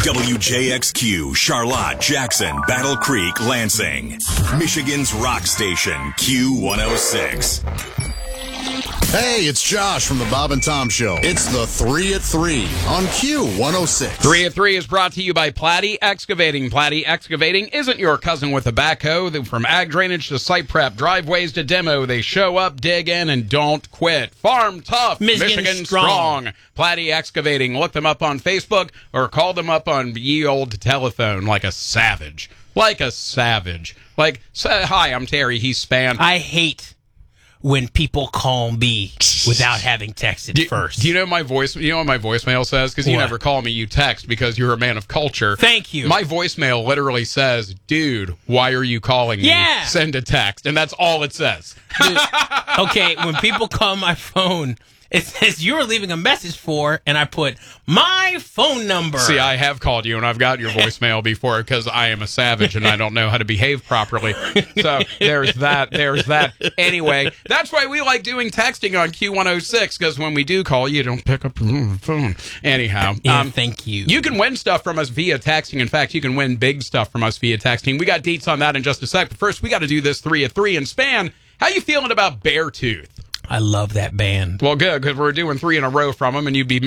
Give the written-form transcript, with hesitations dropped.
WJXQ, Charlotte, Jackson, Battle Creek, Lansing. Michigan's rock station, Q106. Hey, it's Josh from the Bob and Tom Show. It's the 3 at 3 on Q106. 3 at 3 is brought to you by Platte Excavating. Platte Excavating isn't your cousin with a backhoe. From ag drainage to site prep, driveways to demo, they show up, dig in, and don't quit. Farm tough, Michigan strong. Platte Excavating. Look them up on Facebook or call them up on ye old telephone like a savage. Like a savage. Like, say, hi, I'm Terry. He's Span. I hate when people call me without having texted first. Do you know my voice? You know what my voicemail says? Because you never call me, you text because you're a man of culture. Thank you. My voicemail literally says, "Dude, why are you calling me? Yeah. Send a text," and that's all it says. Dude, okay, when people call my phone, it says you're leaving a message for, and I put my phone number. See, I have called you, and I've got your voicemail before because I am a savage and I don't know how to behave properly. So there's that. There's that. Anyway, that's why we like doing texting on Q106, because when we do call, you don't pick up the phone. Anyhow, thank you. You can win stuff from us via texting. In fact, you can win big stuff from us via texting. We got deets on that in just a sec. But first, we got to do this 3 at 3 and Span. How you feeling about Beartooth? I love that band. Well, good, because we're doing 3 in a row from them, and you'd be